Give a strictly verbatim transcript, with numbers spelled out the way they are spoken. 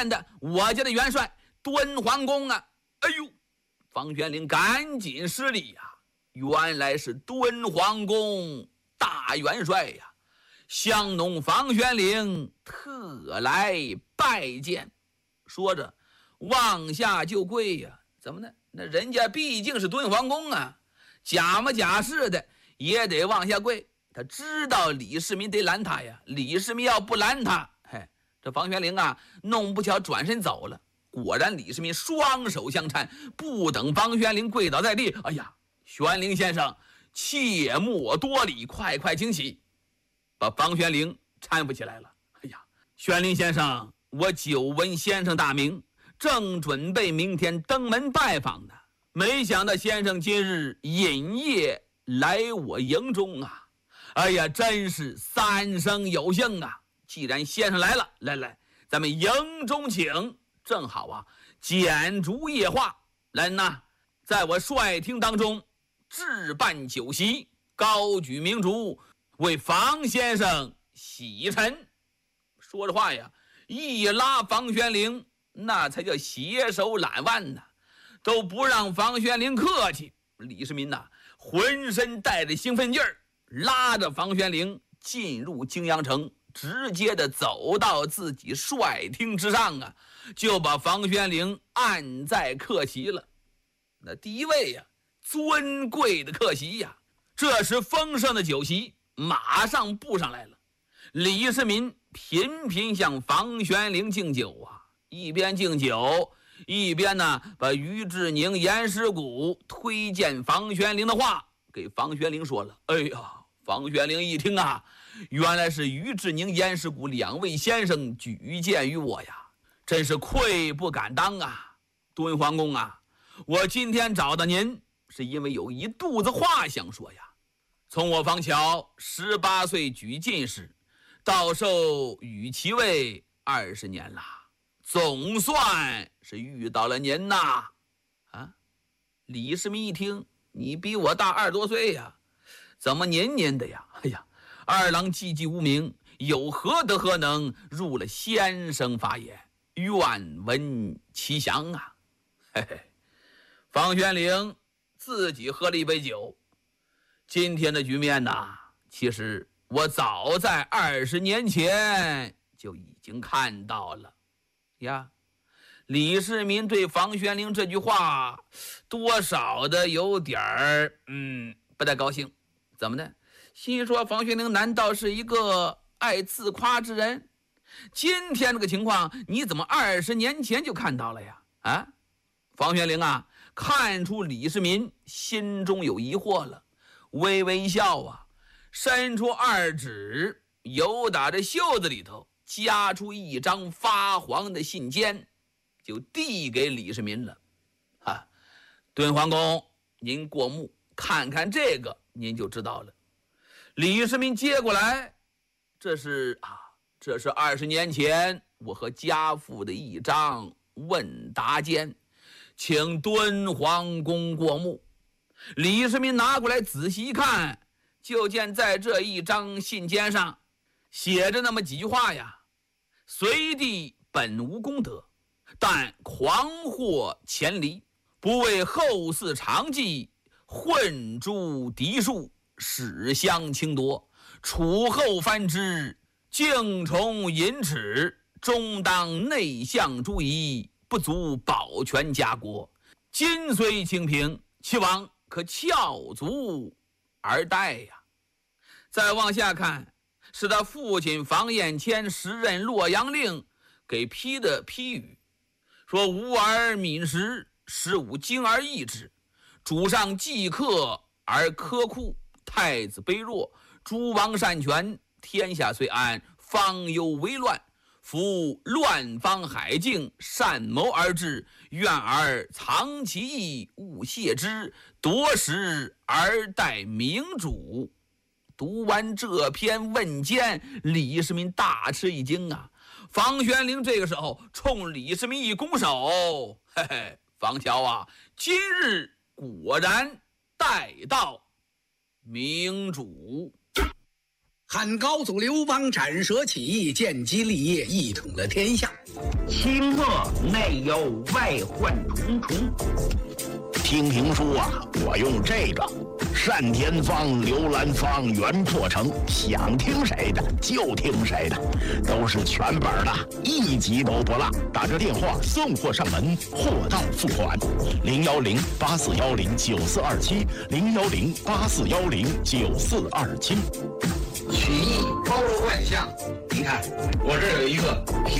见的我家的元帅敦煌公啊！哎呦，方玄龄赶紧施礼呀、啊，原来是敦煌公大元帅呀、啊，乡农方玄龄特来拜见。说着往下就跪呀、啊，怎么呢？那人家毕竟是敦煌公啊，假模假式的也得往下跪。他知道李世民得拦他呀，李世民要不拦他，嘿，这方玄龄啊，弄不巧转身走了。果然李世民双手相搀，不等方玄龄跪倒在地，哎呀，玄龄先生切莫多礼，快快请起，把方玄龄搀扶起来了。哎呀，玄龄先生，我久闻先生大名，正准备明天登门拜访呢，没想到先生今日隐夜来我营中啊！哎呀，真是三生有幸啊！既然先生来了，来来，咱们营中请。正好啊，简烛夜话，来呐，在我帅厅当中置办酒席，高举明烛，为方先生洗尘。说着话呀，一拉方玄龄，那才叫携手揽腕呐，都不让方玄龄客气。李世民呐、啊，浑身带着兴奋劲儿，拉着方玄龄进入泾阳城，直接的走到自己帅厅之上啊，就把方玄龄按在客席了。那第一位呀、啊，尊贵的客席呀、啊，这时丰盛的酒席马上布上来了。李世民频频向方玄龄敬酒啊，一边敬酒，一边呢把于志宁、严师古推荐方玄龄的话给方玄龄说了。哎呀，方玄龄一听啊，原来是于志宁、严师古两位先生举荐于我呀，真是愧不敢当啊！敦煌公啊，我今天找到您，是因为有一肚子话想说呀。从我方乔十八岁举进士，到受羽骑尉二十年了，总算是遇到了您呐！啊，李世民一听，你比我大二十多岁呀，怎么您您的呀？哎呀，二郎寂寂无名，有何德何能入了先生法眼？愿闻其详啊！嘿嘿，方玄龄自己喝了一杯酒。今天的局面呐，其实我早在二十年前就已经看到了呀。李世民对方玄龄这句话多少的有点儿嗯不太高兴。怎么呢？心说方玄龄难道是一个爱自夸之人？今天这个情况你怎么二十年前就看到了呀？啊，方玄龄啊，看出李世民心中有疑惑了，微微一笑啊，伸出二指，由打着袖子里头夹出一张发黄的信笺，就递给李世民了。啊，敦煌公，您过目看看这个，您就知道了。李世民接过来，这是啊，这是二十年前我和家父的一张问答笺，请敦煌公过目。李世民拿过来仔细一看，就见在这一张信笺上写着那么几句话呀：隋帝本无功德，但狂祸千里，不为后嗣长记，混诸嫡庶，使相侵夺，楚后藩之，敬崇淫耻，终当内相诸夷，不足保全家国。今虽清平，其往可翘足而待呀。再往下看，是他父亲房彦谦时任洛阳令给批的批语，说吾儿敏实，使吾精而益之，主上既克而苛酷，太子卑弱，诸王擅权，天下虽安，方有为乱。夫乱方海境，善谋而至，愿而藏其意，勿泄之，夺时而待明主。读完这篇问笺，李世民大吃一惊啊！方玄龄这个时候冲李世民一拱手，嘿嘿，方乔啊，今日果然待到明主。 汉高祖刘邦斩蛇起义，建基立业，一统了天下。 清末内忧外患重重。 听评书啊，我用这个单田芳、刘兰芳、袁破城，想听谁的就听谁的，都是全本的，一集都不落。打这电话送货上门，货到付款。零幺零八四幺零九四二七，零幺零八四幺零九四二七。 曲艺包罗万象，您看我这儿有一个评